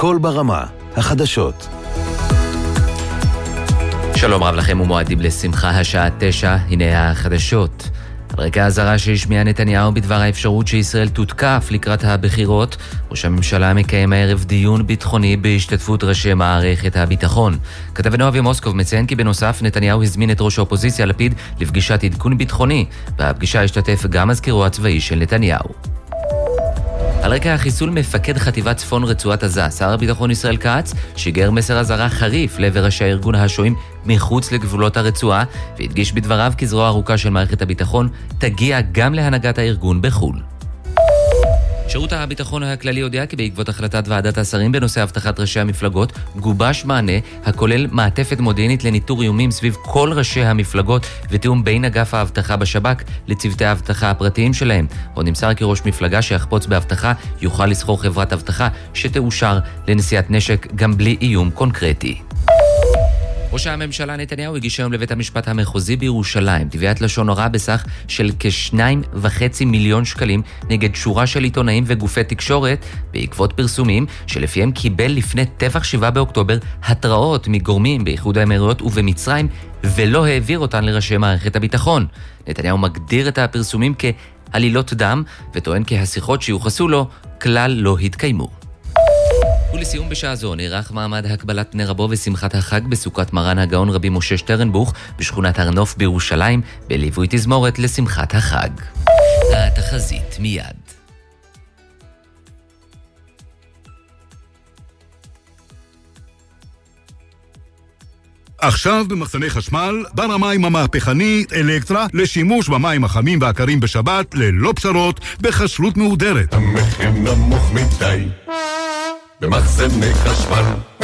קול ברמה, החדשות. שלום רב לכם ומועדים לשמחה, השעה 9, הנה החדשות. על רקע האזהרה שהשמיע נתניהו בדבר האפשרות שישראל תותקף לקראת הבחירות, ראש הממשלה מקיים הערב דיון ביטחוני בהשתתפות ראשי מערכת הביטחון. כתבנו אבי מוסקוב מציין כי בנוסף נתניהו הזמין את ראש האופוזיציה לפיד לפגישת עדכון ביטחוני, והפגישה השתתף גם מזכירו הצבאי של נתניהו. על רקע החיסול מפקד חטיבת צפון רצועת עזה, שר הביטחון ישראל כץ שיגר מסר אזהרה חריף לעבר ראשי הארגון השוהים מחוץ לגבולות הרצועה, והדגיש בדבריו כי זרוע ארוכה של מערכת הביטחון תגיע גם להנהגת הארגון בחו"ל. שירות הביטחון הכללי הודיע כי בעקבות החלטת ועדת השרים בנושא הבטחת ראשי המפלגות גובש מענה הכולל מעטפת מודיעינית לניטור איומים סביב כל ראשי המפלגות ותיאום בין אגף האבטחה בשב"כ לצוותי האבטחה הפרטיים שלהם. עוד נמסר כי ראש מפלגה שיחפוץ באבטחה יוכל לסחור חברת אבטחה שתאושר לנשיאת נשק גם בלי איום קונקרטי. ראש הממשלה נתניהו הגיש היום לבית המשפט המחוזי בירושלים תביעת לשון הרע בסך של כ2.5 מיליון שקלים נגד שורה של עיתונאים וגופי תקשורת בעקבות פרסומים שלפיהם קיבל לפני טבח 7 באוקטובר התראות מגורמים באיחוד האמירויות ובמצרים ולא העביר אותן לראשי מערכת הביטחון. נתניהו מגדיר את הפרסומים כעלילות דם וטוען כי השיחות שיוחסו לו כלל לא התקיימו. ולסיום בשעה זו נערך מעמד הקבלת נר הבו ושמחת החג בסוכת מרן הגאון רבי משה שטרנבוך בשכונת הר נוף בירושלים בליווי תזמורת לשמחת החג. התחזית מיד. עכשיו במחסני חשמל, בר המים המהפכני אלקטרה לשימוש במים החמים והקרים בשבת ללא פשרות בכשרות מהודרת. המחיר נמוך מדי במחסני חשמל.